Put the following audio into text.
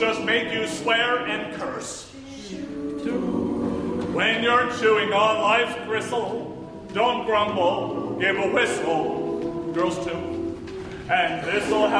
just make you swear and curse. When you're chewing on life's gristle, don't grumble, give a whistle, girls too. And this'll help